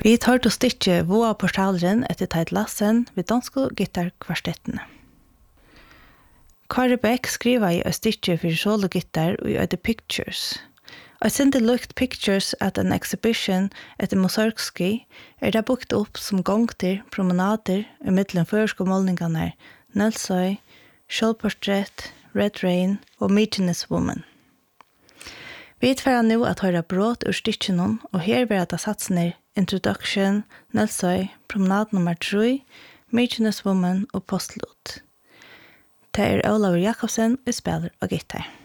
Vi tar til stikket Voa portalen etter Teit Lassen ved danske gitarkvartettene. Kari Beck skriver i et stikket for solo-gitar og i The Pictures. Og sindi lukt Pictures at an exhibition etter Mussorgsky det bukt opp som gongter, promenader i middelen førske målningene Nelsøy, Kjølportrett, Red Rain og Meetiness Woman. Vi tverrer nå at høre brått ur stikkene, og her vil jeg satsene Introduction, Nelsøy, Promenad nummer 3, Meetiness Woman og Postlot. Det Olav Jakobsen og spiller og gitar.